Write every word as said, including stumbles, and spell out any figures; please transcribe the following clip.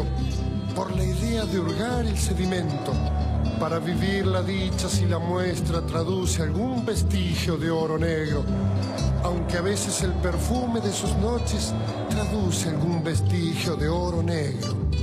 por la idea de hurgar el sedimento, para vivir la dicha si la muestra traduce algún vestigio de oro negro, aunque a veces el perfume de sus noches traduce algún vestigio de oro negro.